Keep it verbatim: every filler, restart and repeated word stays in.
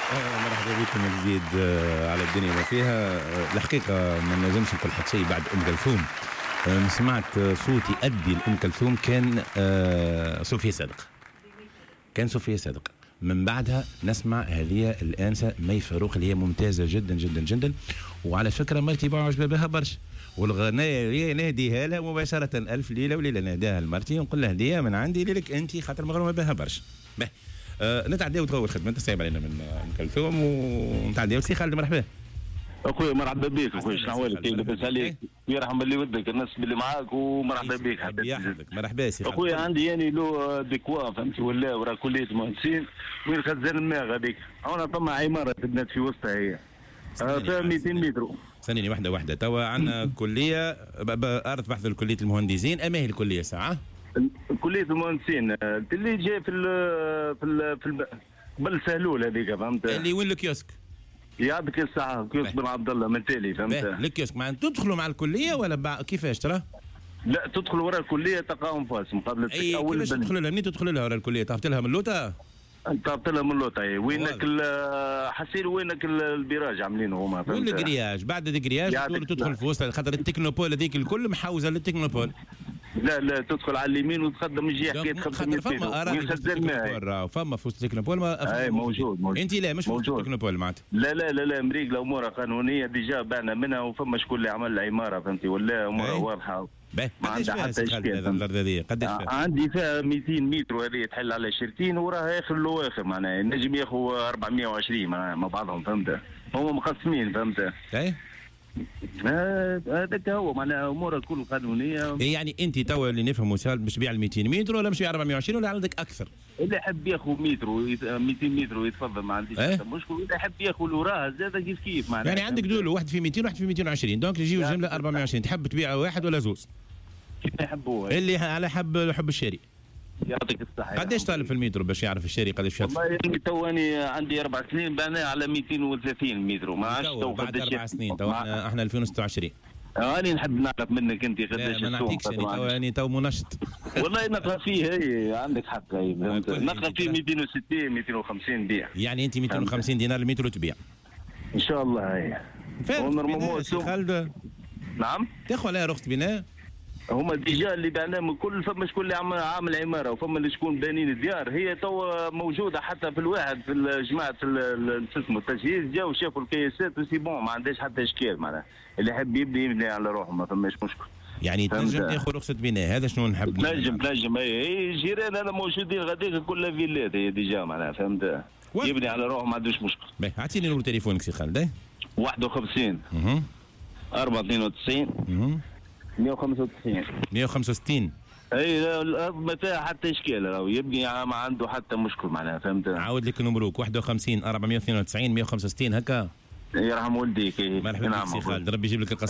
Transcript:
آه، مرحبا بكم من جديد آه، على الدنيا ما فيها. آه، الحقيقة ما نجمش نقول حتى شيء بعد أم كلثوم. آه، سمعت آه، صوتي أدي لأم كلثوم كان آه، صوفيا صادق، كان صوفيا صادق. من بعدها نسمع هذه الآنسة مي فاروق اللي هي ممتازة جدا جدا جدا. وعلى فكرة مرتي باعوا بها برشا، والغناية نهديها لها مباشرة. ألف ليلة وليلة نهديها لمرتي ونقول لها هدية من عندي لك أنت خاطر مغرومة بها برشا. به أه نتعداو تو الخدمه انت صعب علينا من ام كلثوم ونتعداو. سي خالد مرحبا اخويا مرحبا بك اخويا، شنو احوالك؟ كيف لاباس عليك؟ يرحم اللي ودك الناس اللي معاك ومرحبا بك حبيبي. مرحبا سي اخويا، عندي يعني لو ديكوا فهمتي ولا ورا كلية مهندسين وين خزان الماء هذيك. انا فما عمارة تبنات في وسطها هي فيها مئتين متر. سنيني واحده واحده. توا عندنا كليه ارض بحث لكليه المهندسين. اماهي الكليه ساعه كلية المهندسين اللي جاي في ال في ال في ال قبل سهلول هذيك فهمت، اللي وين الكيوسك يعطيك الصحة. كيوسك بن عبد الله من تالي فهمت. الكيوسك مع تدخلوا مع الكليه ولا بع... كيفاش ترى؟ لا تدخل ورا الكليه تلقاهم فاس مقابله اي اول كيفاش تدخل لها؟ منين تدخل لها ورا الكليه؟ طاحت لها من اللوطه؟ طاحت لها من اللوطه. اي وينك حسير وينك البراج عاملينه هما وين الكرياج؟ بعد الكرياج تدخل في وسط خاطر التكنوبول هذيك الكل محوزه للتكنوبول. لا لا تدخل على اليمين وتقدم الجهه حكايه خمسمية متر. فما اراضي في التكنوبول، فما في وسط التكنوبول. اي موجود موجود. انت لا مش في وسط التكنوبول معناتها؟ لا لا لا لا مريقله امورها قانونيه ديجا بعنا منها، وفما شكون اللي عمل عماره فهمتي ولا امورها واضحه. ما عندها حتى اشكال الارض هذه. قداش فيها؟ عندي فيها مئتين متر وهذه تحل على شرتين وراها اخر لو اخر معناها النجم ياخذ أربعمية وعشرين معناها مع بعضهم فهمت. هما مقسمين فهمت. اي هذاك هو معناها امورها كل قانونيه. يعني انت توا اللي نفهموا سال مش بيع ال مئتين متر ولا مش بيع أربعمية وعشرين ولا عندك اكثر؟ اللي يحب ياخذ متر ويت... مئتين متر ويتفضل ما عنديش ايه؟ مشكل. واذا يحب ياخذ وراها زاد كيف كيف معناها. يعني عندك دول واحد في مئتين وواحد في مئتين وعشرين دونك يجيو الجمله أربعمية وعشرين. تحب تبيع واحد ولا زوز؟ كيف يحبوها اللي على حب حب الشاري. يعطيك الصحة. قداش طالب في المتر باش يعرف الشاري قداش يدفع؟ والله يعني تواني عندي أربع سنين بعنا على مئتين وثلاثين متر ما عادش تو بعد أربع سنين تو احنا احنا ألفين وستة وعشرين. أنا نحب نعرف منك أنت قداش السوق. ما نعطيكش يعني تو يعني تو منشط. والله نقرا فيه هي عندك حق هي نقرا فيه مئتين وستين مئتين وخمسين بيع. يعني أنت مئتين وخمسين دينار المتر وتبيع؟ إن شاء الله هي. فين سي خالد؟ نعم تاخذ عليها رخصة بناء؟ هما ديجا اللي بعناهم كل فما شكون اللي عامل عامل عماره وفما اللي شكون بانين الديار. هي تو موجوده حتى في الواحد في جماعه اسمه التجهيز جاوا شافوا الكياسات وسي بون ما عندهاش حتى اشكال معناها. اللي يحب يبني يبني على روحه ما فماش مشكل. يعني تنجم تاخذ رخصه بناء. هذا شنو نحب تنجم تنجم اي جيران انا موجودين غاديك كلها فيلات هي ديجا معناها فهمت. يبني على روحه ما عندوش مشكل. باهي اعطيني نمرو تليفونك سي خالد. واحد وخمسين اها أربعة اثنين وتسعين اها مئة وخمسة وتسعين مئة وخمسة وستين. اي الارض ما فيها حتى اشكال راهو يبني ما عنده حتى مشكل معناها فهمت. عاود لك نمروك واحد وخمسين أربعمية واثنين وتسعين مئة وخمسة وستين هكا. يرحم والديك. مرحبا بك سي خالد، ربي يجيب لك القصة.